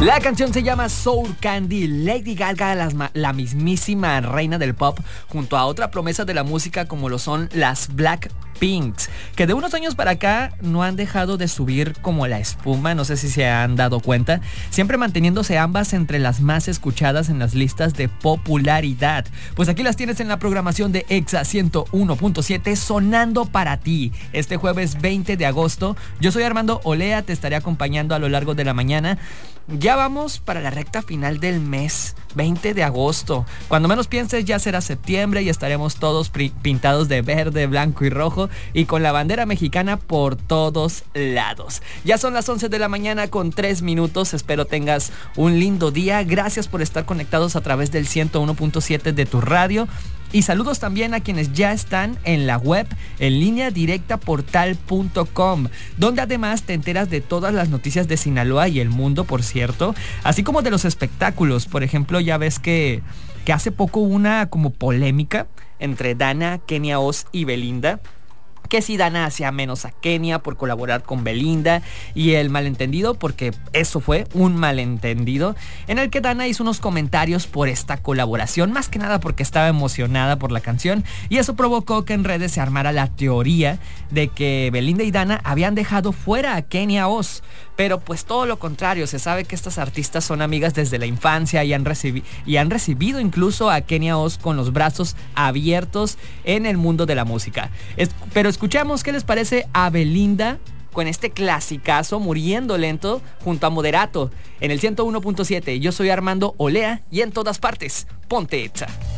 La canción se llama Soul Candy. Lady Gaga, la mismísima reina del pop, junto a otra promesa de la música como lo son las Blackpinks, que de unos años para acá no han dejado de subir como la espuma, no sé si se han dado cuenta, siempre manteniéndose ambas entre las más escuchadas en las listas de popularidad. Pues aquí las tienes en la programación de Exa 101.7 sonando para ti. Este jueves 20 de agosto, yo soy Armando Olea, te estaré acompañando a lo largo de la mañana. Ya vamos para la recta final del mes, 20 de agosto. Cuando menos pienses ya será septiembre y estaremos todos pintados de verde, blanco y rojo y con la bandera mexicana por todos lados. Ya son las 11 de la mañana con 3 minutos. Espero tengas un lindo día. Gracias por estar conectados a través del 101.7 de tu radio. Y saludos también a quienes ya están en la web en línea directa portal.com, donde además te enteras de todas las noticias de Sinaloa y el mundo, por cierto, así como de los espectáculos. Por ejemplo, ya ves que hace poco una como polémica entre Dana, Kenia Oz y Belinda, que si Dana hacía menos a Kenia por colaborar con Belinda, y el malentendido, porque eso fue un malentendido, en el que Dana hizo unos comentarios por esta colaboración, más que nada porque estaba emocionada por la canción, y eso provocó que en redes se armara la teoría de que Belinda y Dana habían dejado fuera a Kenia Oz. Pero pues todo lo contrario, se sabe que estas artistas son amigas desde la infancia y han recibido incluso a Kenia Oz con los brazos abiertos en el mundo de la música. Pero escuchamos qué les parece a Belinda con este clasicazo Muriendo Lento junto a Moderato en el 101.7. Yo soy Armando Olea y en todas partes, ponte Exa.